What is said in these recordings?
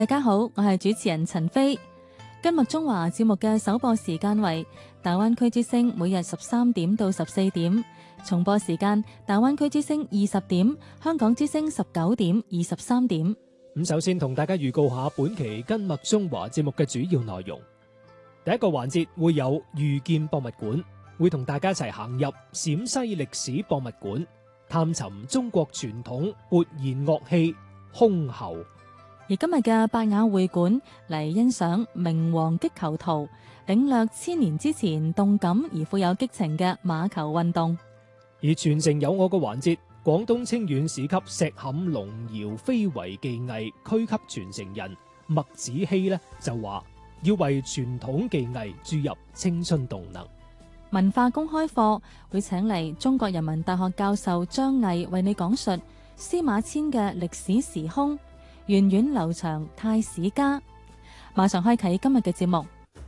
大家好，我係主持人陳飛。今日中華節目嘅首播時間為大灣區之聲每日13點到14點，重播時間大灣區之聲20點，香港之聲19點、23點。 咁首先同大家預告下本期今日中華節目嘅主要內容。第一個環節會有遇見博物館，會同大家一齊行入陝西歷史博物館，探尋中國傳統撥弦樂器箜篌。 而今日嘅百雅會館嚟欣賞明王擊球圖，領略千年之前動感而富有激情嘅馬球運動。 而傳承有我嘅環節，廣東清遠市級石坎龍窯非遺技藝區級傳承人麥子希呢就話要為傳統技藝注入青春動能。 文化公開課會請嚟中國人民大學教授張毅為你講述司馬遷嘅歷史時空，源遠流長太史家。馬上開啟今日嘅節目。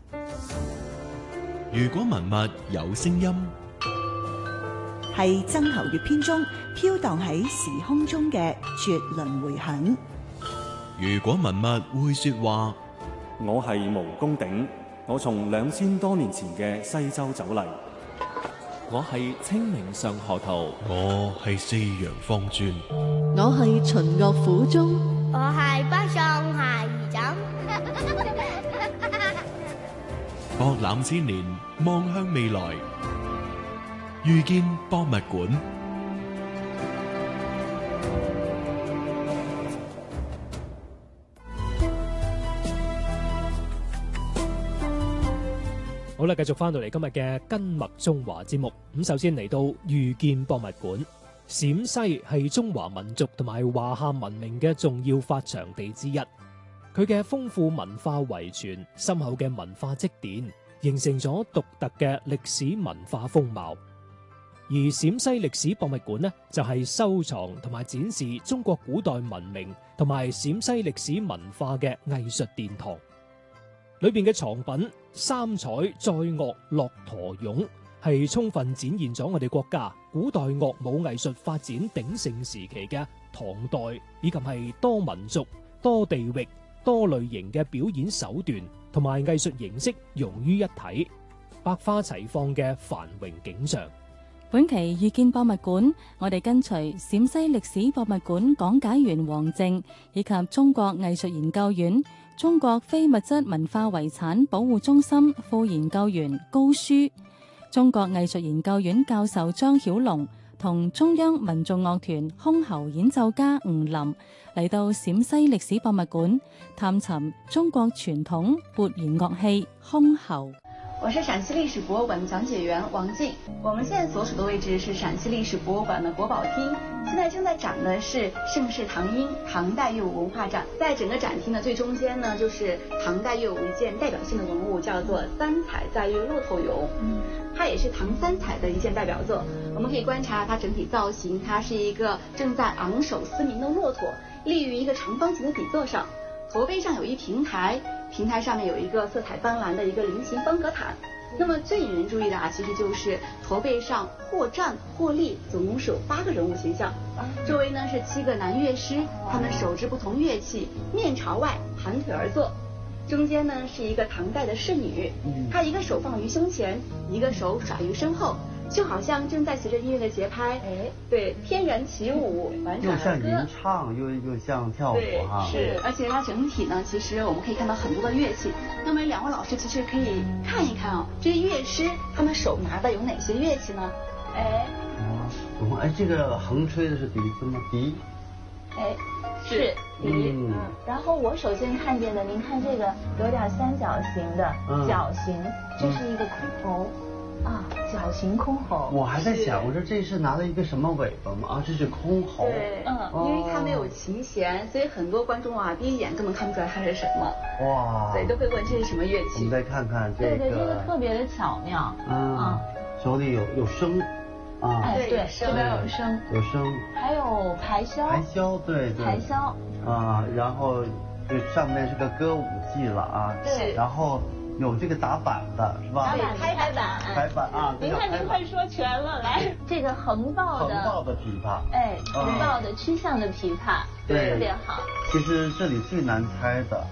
如果文物有聲音， 係曾侯乙編中飄蕩喺時空中嘅絕倫迴響。 如果文物會說話， 我係毛公鼎，我從2000多年前嘅西周走嚟。 我係清明上河圖， 我係四羊方尊， 我係秦樂府中， 我係北上下兒枕。 博覽千年，望向未來，遇見博物館。 好啦，繼續翻到嚟今日嘅跟脈中華節目。咁首先嚟到遇見博物館。陝西係中華民族同埋華夏文明嘅重要發祥地之一，佢嘅豐富文化遺傳、深厚嘅文化積澱，形成咗獨特嘅歷史文化風貌。而陝西歷史博物館呢，就係收藏同埋展示中國古代文明同埋陝西歷史文化嘅藝術殿堂。裏邊嘅藏品三彩載樂駱駝俑，係充分展現咗我哋國家古代樂舞藝術發展鼎盛時期嘅唐代，以及係多民族、多地域、多類型嘅表演手段同埋藝術形式融於一體，百花齊放嘅繁榮景象。 本期遇見博物館，我哋跟隨陝西歷史博物館講解員黃靜以及中國藝術研究院中國非物質文化遺產保護中心副研究員高舒、中國藝術研究院教授張曉龍同中央民族樂團箜篌演奏家吳林嚟到陝西歷史博物館，探尋中國傳統撥弦樂器箜篌。 我是陝西歷史博物館的講解員王靜，我們現在所處的位置是陝西歷史博物館的國寶廳，現在正在展的是盛世唐音唐代樂舞文化展。在整個展廳的最中間呢，就是唐代樂舞一件代表性的文物，叫做三彩載樂駱駝俑。它也是唐三彩的一件代表作。我們可以觀察它整體造型，它是一個正在昂首嘶鳴的駱駝，立於一個長方形的底座上，頭背上有一平台，平台上面有一個色彩斑斕的一個菱形方格毯。那麼最引人注意的其實就是頭背上或站或立，總共是有8個人物形象。周圍呢是7個男樂師，他們手執不同樂器，面朝外，盤腿而坐。中間呢是一個唐代的侍女，她一個手放於胸前，一個手耍於身後，就好像正在隨着音樂的節拍，對，翩然起舞，婉轉而歌。 又像吟唱，又像跳舞哈。 是，而且它整體呢，其實我們可以看到很多的樂器。那麼兩位老師其實可以看一看這些樂師他們手拿的有哪些樂器呢？ 這個橫吹的是笛子嗎？笛。 是笛。然後我首先看見的，您看這個有點三角形的角形，這是一個箜篌。角形箜篌， 我還在想，我說這是拿了一個什麼尾巴嗎？這是箜篌。 對，因為它沒有琴弦，所以很多觀眾第一眼根本看不出來它是什麼。 哇， 對，都會問這是什麼樂器。 我們再看看這個， 對，這個特別的巧妙。 手裏有笙。 對，這邊有笙， 有笙， 還有排簫。 排簫，對， 排簫。 然後這上面是個歌舞伎了啊。 對， 然後有这个打板的是吧？ 开板。 开板啊！ 您看您快说全了，来，这个横抱的琵琶， 哎，横抱的趋向的琵琶，对，特别好。 其实这里最难猜的